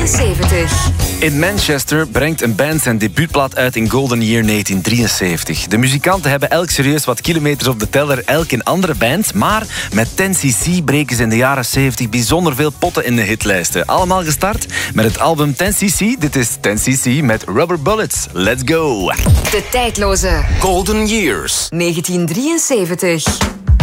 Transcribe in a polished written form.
1973. In Manchester brengt een band zijn debuutplaat uit in Golden Year 1973. De muzikanten hebben elk serieus wat kilometers op de teller, elk in andere bands. Maar met 10cc breken ze in de jaren 70 bijzonder veel potten in de hitlijsten. Allemaal gestart met het album 10cc. Dit is 10cc met Rubber Bullets. Let's go! De tijdloze Golden Years. 1973.